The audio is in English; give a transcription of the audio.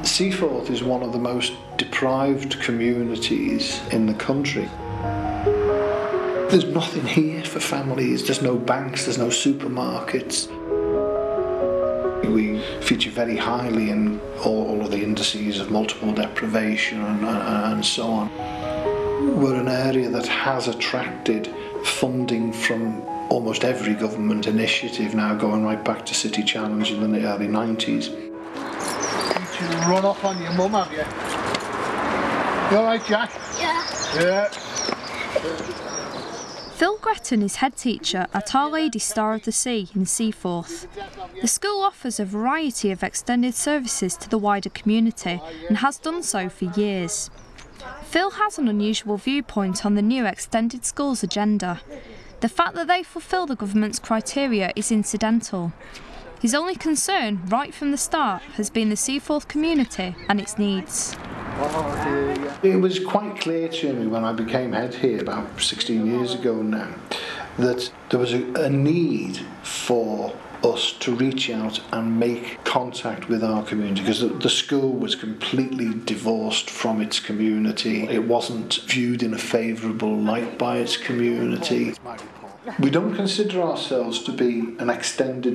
Seaforth is one of the most deprived communities in the country. There's nothing here for families, there's no banks, there's no supermarkets. We feature very highly in all of the indices of multiple deprivation and so on. We're an area that has attracted funding from almost every government initiative now, going right back to City Challenge in the early 90s. You run off on your mum, have you? You alright, Jack? Yeah. Phil Gretton is head teacher at Our Lady Star of the Sea in Seaforth. The school offers a variety of extended services to the wider community and has done so for years. Phil has an unusual viewpoint on the new extended schools agenda. The fact that they fulfil the government's criteria is incidental. His only concern, right from the start, has been the Seaforth community and its needs. It was quite clear to me when I became head here about 16 years ago now that there was a need for us to reach out and make contact with our community, because the school was completely divorced from its community. It wasn't viewed in a favourable light by its community. We don't consider ourselves to be an extended